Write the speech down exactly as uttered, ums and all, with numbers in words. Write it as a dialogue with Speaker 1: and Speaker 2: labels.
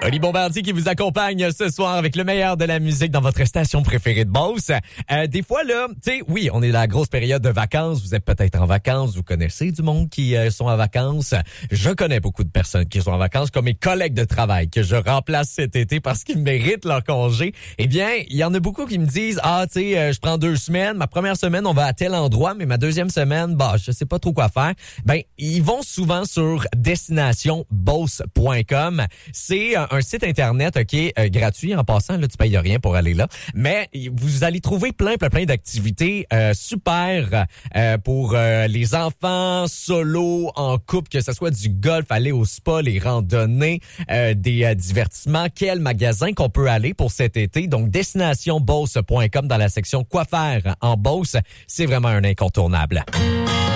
Speaker 1: Oli Bombardier qui vous accompagne ce soir avec le meilleur de la musique dans votre station préférée de Beauce. Euh, des fois, là, tu sais, oui, on est dans la grosse période de vacances. Vous êtes peut-être en vacances. Vous connaissez du monde qui euh, sont en vacances. Je connais beaucoup de personnes qui sont en vacances, comme mes collègues de travail que je remplace cet été parce qu'ils méritent leur congé. Eh bien, il y en a beaucoup qui me disent, ah, tu sais, euh, je prends deux semaines. Ma première semaine, on va à tel endroit, mais ma deuxième semaine, bah, je sais pas trop quoi faire. Ben, ils vont souvent sur destination beauce point com. C'est euh, un site internet, OK, euh, gratuit en passant, là, tu payes rien pour aller là. Mais vous allez trouver plein, plein, plein d'activités euh, super euh, pour euh, les enfants, solo, en couple, que ce soit du golf, aller au spa, les randonnées, euh, des euh, divertissements. Quel magasin qu'on peut aller pour cet été? Donc, destination beauce point com dans la section quoi faire en Beauce. C'est vraiment un incontournable.